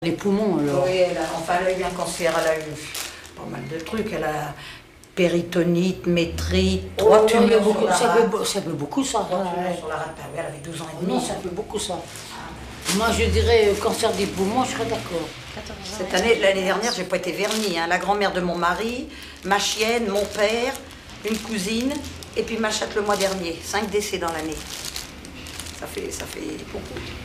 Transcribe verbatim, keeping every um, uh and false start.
Les poumons, alors. Oui, elle a, enfin, elle a eu un cancer, elle a eu pas mal de trucs. Elle a péritonite, métrite, trois Oh, non, il y a tumeurs beaucoup, sur la ça, rate. fait, beau- ça fait beaucoup, ça. Trois hein. tumeurs sur la rate. Ah oui, elle avait douze ans et demi. Non, ça fait beaucoup, ça. Moi, je dirais euh, cancer des poumons, je serais d'accord. Cette année, l'année dernière, j'ai pas été vernie. Hein. La grand-mère de mon mari, ma chienne, mon père, une cousine, et puis ma chatte le mois dernier. Cinq décès dans l'année. Ça fait, ça fait beaucoup.